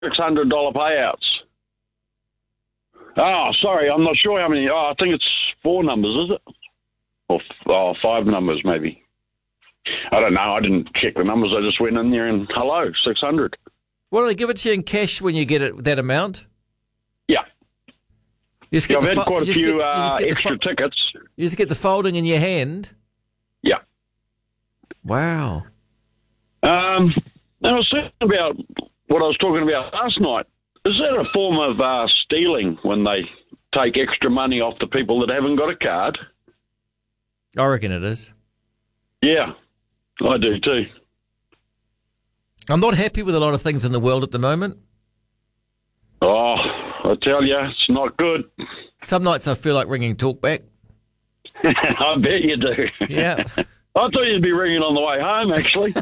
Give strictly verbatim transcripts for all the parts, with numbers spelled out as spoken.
six hundred dollars payouts. Oh, sorry, I'm not sure how many. Oh, I think it's four numbers, is it? Or oh, five numbers, maybe. I don't know. I didn't check the numbers. I just went in there and, hello, six hundred. Well, they give it to you in cash when you get it that amount? Yeah. You just yeah get I've the had fo- quite a you just few get- you uh, just get the extra fo- tickets. You just get the folding in your hand? Yeah. Wow. Um, and I was thinking about what I was talking about last night. Is that a form of uh, stealing when they take extra money off the people that haven't got a card? I reckon it is. Yeah, I do too. I'm not happy with a lot of things in the world at the moment. Oh, I tell you, it's not good. Some nights I feel like ringing Talkback. I bet you do. Yeah. I thought you'd be ringing on the way home, actually.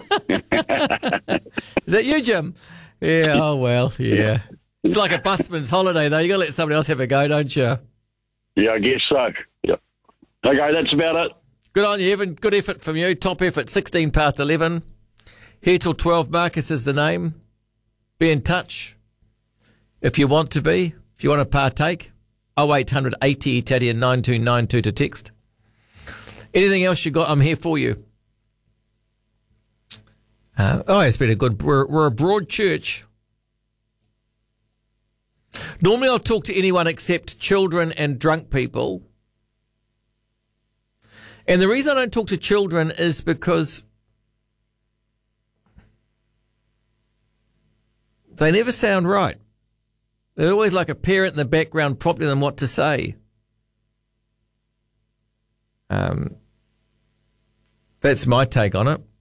Is that you, Jim? Yeah, oh well, yeah. It's like a busman's holiday, though. You got to let somebody else have a go, don't you? Yeah, I guess so. Yep. Okay, that's about it. Good on you, Evan. Good effort from you. Top effort, sixteen past eleven. Here till twelve. Marcus is the name. Be in touch if you want to be, if you want to partake. oh eight hundred eighty Italian nine two nine two to text. Anything else you got, I'm here for you. Uh, oh, it's been a good... We're, we're a broad church. Normally I'll talk to anyone except children and drunk people. And the reason I don't talk to children is because they never sound right. They're always like a parent in the background prompting them what to say. Um, that's my take on it.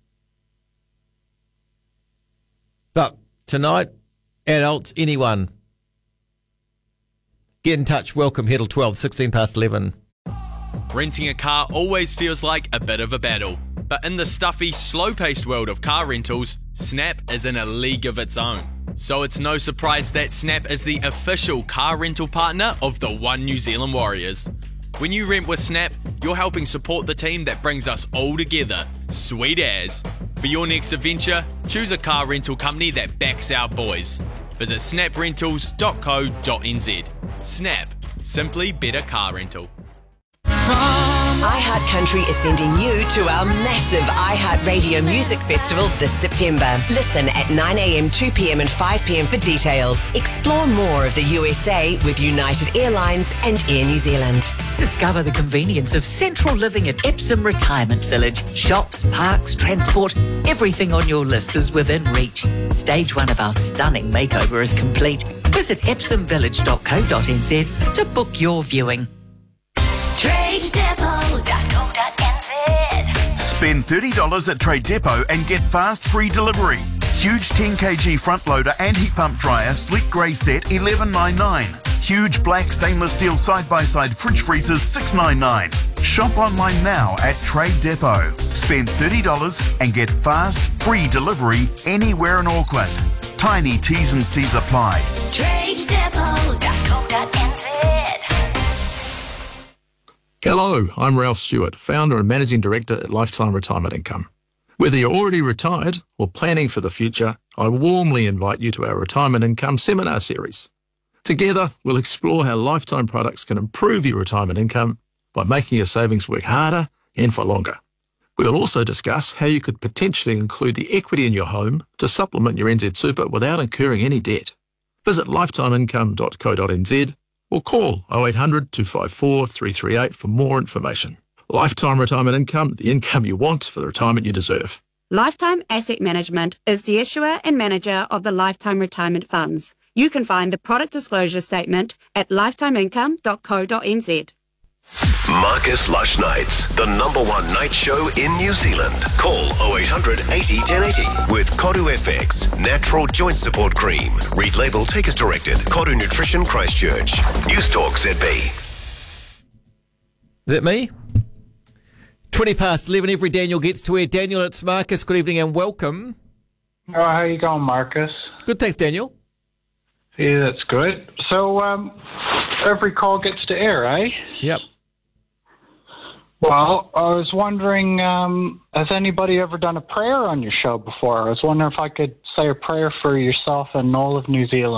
But tonight, adults, anyone, get in touch. Welcome, Heddle twelve, sixteen past eleven. Renting a car always feels like a bit of a battle. But in the stuffy, slow-paced world of car rentals, Snap is in a league of its own. So it's no surprise that Snap is the official car rental partner of the One New Zealand Warriors. When you rent with Snap, you're helping support the team that brings us all together. Sweet as. For your next adventure, choose a car rental company that backs our boys. Visit snap rentals dot co dot n z. Snap. Simply better car rental. iHeartCountry is sending you to our massive iHeartRadio Music Festival this September. Listen at nine a.m, two p.m. and five p.m. for details. Explore more of the U S A with United Airlines and Air New Zealand. Discover the convenience of central living at Epsom Retirement Village. Shops, parks, transport, everything on your list is within reach. Stage one of our stunning makeover is complete. Visit epsom village dot co dot n z to book your viewing. trade depot dot co dot n z. Spend thirty dollars at Trade Depot and get fast free delivery. Huge ten kilogram front loader and heat pump dryer, sleek grey set, eleven ninety-nine. Huge black stainless steel side-by-side fridge freezers, six ninety-nine. Shop online now at Trade Depot. Spend thirty dollars and get fast free delivery anywhere in Auckland. Tiny T's and C's apply. trade depot dot co dot n z. Hello, I'm Ralph Stewart, founder and managing director at Lifetime Retirement Income. Whether you're already retired or planning for the future, I warmly invite you to our Retirement Income Seminar Series. Together, we'll explore how lifetime products can improve your retirement income by making your savings work harder and for longer. We'll also discuss how you could potentially include the equity in your home to supplement your N Z Super without incurring any debt. Visit lifetime income dot co dot n z or call oh eight hundred, two five four, three three eight for more information. Lifetime Retirement Income, the income you want for the retirement you deserve. Lifetime Asset Management is the issuer and manager of the Lifetime Retirement Funds. You can find the product disclosure statement at lifetime income dot co dot n z. Marcus Lush Nights, the number one night show in New Zealand. Call oh eight hundred, eighty, ten eighty with Koru F X, natural joint support cream. Read label, take as directed. Koru Nutrition Christchurch. News Talk Z B. Is it me? twenty past eleven, every Daniel gets to air. Daniel, it's Marcus. Good evening and welcome. Oh, how you going, Marcus? Good, thanks, Daniel. Yeah, that's good. So, um, every call gets to air, eh? Yep. Well, I was wondering, um, has anybody ever done a prayer on your show before? I was wondering if I could say a prayer for yourself and all of New Zealand.